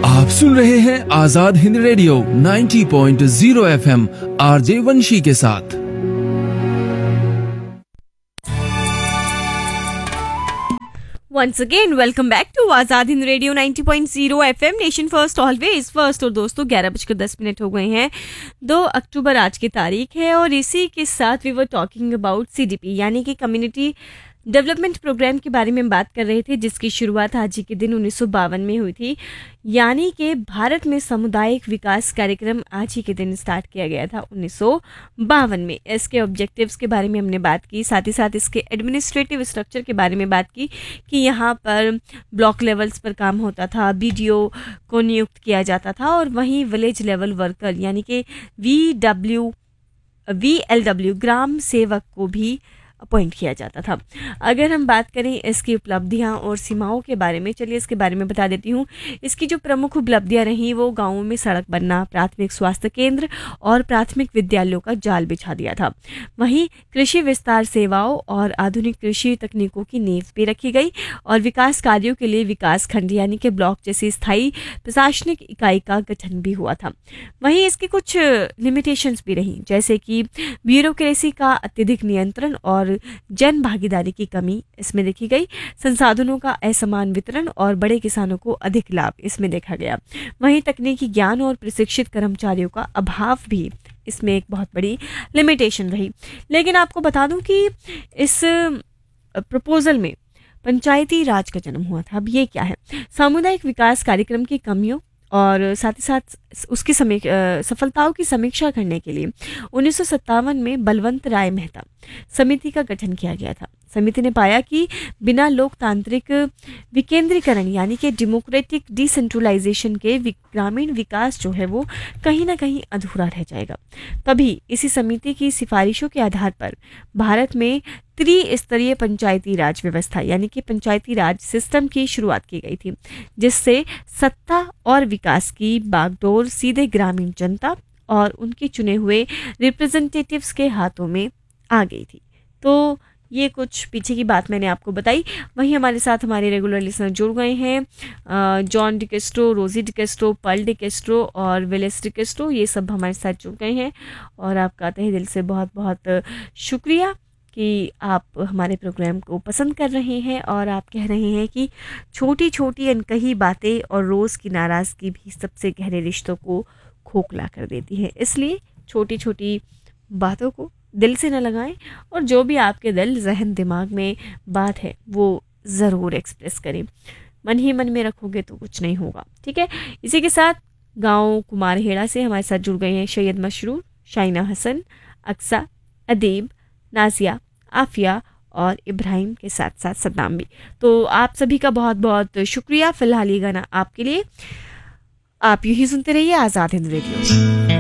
आप सुन रहे हैं Azad Hind radio 90.0 FM RJ वंशी के साथ। Once again, welcome back to Azad Hind radio 90.0 FM nation first always first. और दोस्तों 11:10 हो गए हैं। 2 अक्टूबर आज की तारीख है और इसी के साथ we were talking about CDP यानी कि कम्युनिटी डेवलपमेंट प्रोग्राम के बारे में बात कर रहे थे, जिसकी शुरुआत आज ही के दिन 1952 में हुई थी। यानी कि भारत में सामुदायिक विकास कार्यक्रम आज ही के दिन स्टार्ट किया गया था 1952 में। इसके ऑब्जेक्टिव्स के बारे में हमने बात की, साथ ही साथ इसके एडमिनिस्ट्रेटिव स्ट्रक्चर के बारे में बात की कि यहाँ पर ब्लॉक लेवल्स पर काम होता था, बीडीओ को नियुक्त किया जाता था और वहीं विलेज लेवल वर्कर यानी कि VLW ग्राम सेवक को भी अपॉइंट किया जाता था। अगर हम बात करें इसकी उपलब्धियां और सीमाओं के बारे में, चलिए इसके बारे में बता देती हूँ। इसकी जो प्रमुख उपलब्धियां रहीं वो गांवों में सड़क बनना, प्राथमिक स्वास्थ्य केंद्र और प्राथमिक विद्यालयों का जाल बिछा दिया था। वहीं कृषि विस्तार सेवाओं और आधुनिक कृषि तकनीकों की नींव भी रखी गई और विकास कार्यों के लिए विकास खंड यानी कि ब्लॉक जैसी स्थायी प्रशासनिक इकाई का गठन भी हुआ था। वहीं इसकी कुछ लिमिटेशंस भी रहीं, जैसे कि ब्यूरोक्रेसी का अत्यधिक नियंत्रण और जन भागीदारी की कमी इसमें देखी गई। संसाधनों का असमान वितरण और बड़े किसानों को अधिक लाभ इसमें देखा गया। वहीं तकनीकी ज्ञान और प्रशिक्षित कर्मचारियों का अभाव भी इसमें एक बहुत बड़ी लिमिटेशन रही। लेकिन आपको बता दूं कि इस प्रपोजल में पंचायती राज का जन्म हुआ था। अब ये क्या है? सामुदायिक विकास कार्यक्रम की कमियों और साथ ही साथ उसकी सफलताओं की समीक्षा करने के लिए 1957 में बलवंत राय मेहता समिति का गठन किया गया था। समिति ने पाया कि बिना लोकतांत्रिक विकेंद्रीकरण यानी कि डेमोक्रेटिक डिसेंट्रलाइजेशन के ग्रामीण विकास जो है वो कहीं ना कहीं अधूरा रह जाएगा। तभी इसी समिति की सिफारिशों के आधार पर भारत में त्रिस्तरीय पंचायती राज व्यवस्था यानी कि पंचायती राज सिस्टम की शुरुआत की गई थी, जिससे सत्ता और विकास की बागडोर सीधे ग्रामीण जनता और उनके चुने हुए रिप्रेजेंटेटिव्स के हाथों में आ गई थी। तो ये कुछ पीछे की बात मैंने आपको बताई। वहीं हमारे साथ हमारे रेगुलर लिसनर जुड़ गए हैं। जॉन डिकेस्ट्रो, रोजी डिकेस्ट्रो, पर्ल डिकेस्ट्रो और विलिस डिकेस्ट्रो, ये सब हमारे साथ जुड़ गए हैं और आपका तहे दिल से बहुत बहुत शुक्रिया कि आप हमारे प्रोग्राम को पसंद कर रहे हैं और आप कह रहे हैं कि छोटी छोटी अनकही बातें और रोज़ की नाराज़गी भी सबसे गहरे रिश्तों को खोखला कर देती है। इसलिए छोटी छोटी बातों को दिल से न लगाएं और जो भी आपके दिल जहन दिमाग में बात है वो ज़रूर एक्सप्रेस करें। मन ही मन में रखोगे तो कुछ नहीं होगा, ठीक है। इसी के साथ गांव कुमारहेड़ा से हमारे साथ जुड़ गए हैं सैयद मशरूर, शाइना हसन, अक्सा, अदीब, नाजिया, आफिया और इब्राहिम के साथ साथ सद्दाम भी। तो आप सभी का बहुत बहुत शुक्रिया। फिलहाल ये गाना आपके लिए, आप यूं ही सुनते रहिए आज़ाद हिंद रेडियो।